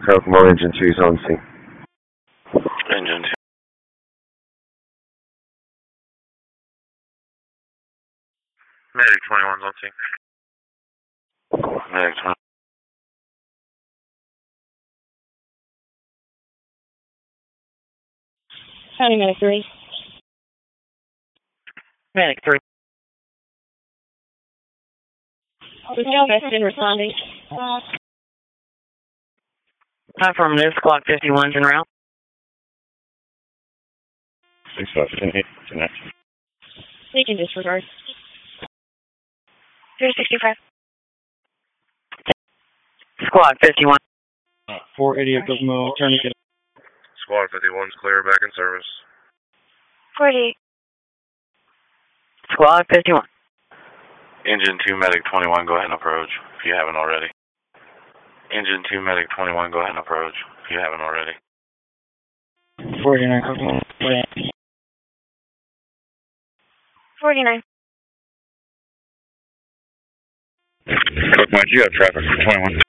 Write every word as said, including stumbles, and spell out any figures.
Kokomo Engine two is on scene. Engine two. Medic twenty-one's on scene. Medic twenty. County Medic three. Medic three. Hotel Weston responding. Affirmative, Squawk fifty-one's en route. six five ten eight, connect. Beacon disregard. three sixty-five. Squawk fifty-one. Uh, four eighty at Kokomo, tourniquet. Squad fifty-one's clear, back in service. forty-eight. Squad fifty-one. Engine two, Medic twenty-one, go ahead and approach, if you haven't already. Engine two, Medic twenty-one, go ahead and approach, if you haven't already. forty-nine Kokomo. forty-nine. Kokomo, you have traffic for twenty-one.